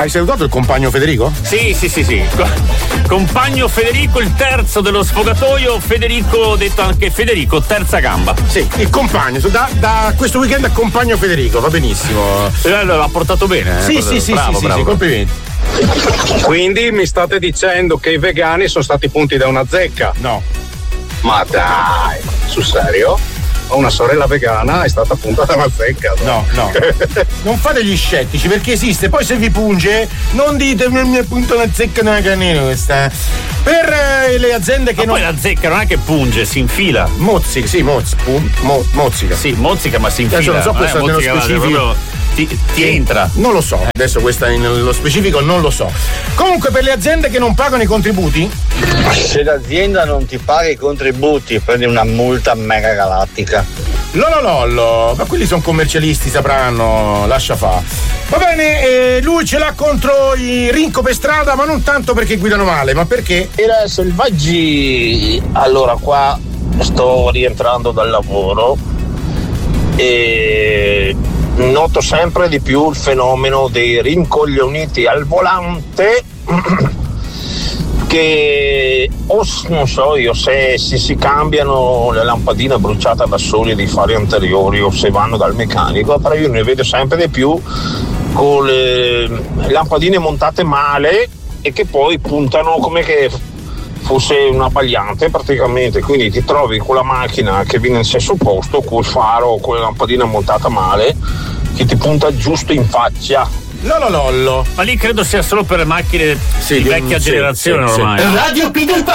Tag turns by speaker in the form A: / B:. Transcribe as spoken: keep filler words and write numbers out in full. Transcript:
A: Hai salutato il compagno Federico?
B: Sì, sì, sì, sì. Compagno Federico, il terzo dello sfogatoio, Federico, detto anche Federico, terza gamba.
A: Sì, il compagno, da, da questo weekend accompagno Federico, va benissimo.
B: Eh, l'ha portato bene, eh?
A: Sì, sì, sì,
B: bravo,
A: sì,
B: bravo.
A: sì, complimenti.
C: Quindi mi state dicendo che i vegani sono stati punti da una zecca?
A: No.
C: Ma dai, sul serio? Ho una sorella vegana, è stata punta da una zecca.
A: No, no. Non fate gli scettici perché esiste, poi se vi punge non dite mi è punta una zecca nella canina questa. Per eh, le aziende che
B: ma
A: non.
B: Poi la zecca non è che punge, si infila.
A: Mozzica, sì, mozz, pum, mo, mozzica.
B: Sì, mozzica, ma si infila.
A: Adesso non so questo nello specifico.
B: Ti, ti entra.
A: Non lo so, adesso questa nello specifico non lo so. Comunque per le aziende che non pagano i contributi?
D: Se l'azienda non ti paga i contributi prendi una multa mega galattica.
A: Lolo lollo, ma quelli sono commercialisti, sapranno, lascia fa. Va bene, eh, lui ce l'ha contro i rinco per strada, ma non tanto perché guidano male, ma perché?
E: Era Selvaggi. Allora qua sto rientrando dal lavoro e noto sempre di più il fenomeno dei rincoglioniti al volante che o non so io se, se si cambiano le lampadine bruciate da soli dei fari anteriori o se vanno dal meccanico, però io ne vedo sempre di più con le lampadine montate male e che poi puntano come che fosse una pagliante praticamente, quindi ti trovi con la macchina che viene nel stesso posto col faro o con la lampadina montata male che ti punta giusto in faccia.
A: Lolo lollo.
B: Ma lì credo sia solo per le macchine sì, di vecchia
A: sì,
B: generazione
A: sì,
B: ormai.
A: Sì.
F: Radio P del